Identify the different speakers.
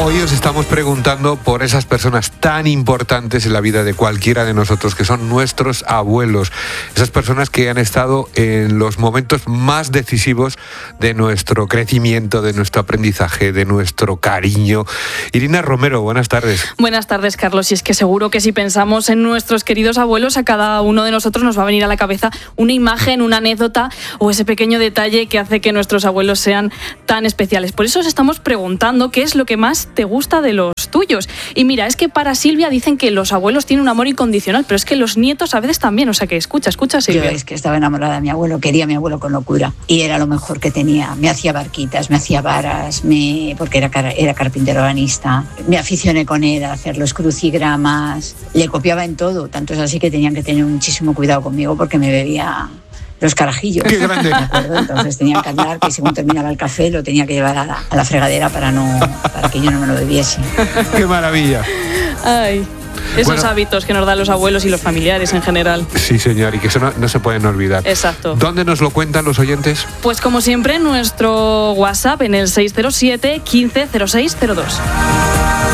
Speaker 1: Hoy os estamos preguntando por esas personas tan importantes en la vida de cualquiera de nosotros, que son nuestros abuelos. Esas personas que han estado en los momentos más decisivos de nuestro crecimiento, de nuestro aprendizaje, de nuestro cariño. Irina Romero, buenas tardes.
Speaker 2: Buenas tardes, Carlos. Y es que seguro que si pensamos en nuestros queridos abuelos, a cada uno de nosotros nos va a venir a la cabeza una imagen, una anécdota o ese pequeño detalle que hace que nuestros abuelos sean tan especiales. Por eso os estamos preguntando qué es lo que más te gusta de los tuyos. Y mira, es que para Silvia dicen que los abuelos tienen un amor incondicional, pero es que los nietos a veces también. O sea que escucha, Silvia.
Speaker 3: Yo es que estaba enamorada de mi abuelo, quería a mi abuelo con locura y era lo mejor que tenía. Me hacía barquitas, me hacía varas, porque era carpintero banista. Me aficioné con él a hacer los crucigramas, le copiaba en todo, tanto es así que tenían que tener muchísimo cuidado conmigo porque me bebía los carajillos.
Speaker 1: ¡Qué grande!
Speaker 3: ¿De acuerdo? Entonces tenían que hablar que según terminaba el café lo tenía que llevar a la fregadera para que yo no me lo bebiese.
Speaker 1: ¡Qué maravilla!
Speaker 2: Ay, esos hábitos que nos dan los abuelos y los familiares en general.
Speaker 1: Sí, señor, y que eso no se pueden olvidar.
Speaker 2: Exacto.
Speaker 1: ¿Dónde nos lo cuentan los oyentes?
Speaker 2: Pues como siempre en nuestro WhatsApp en el 607 15 06 02.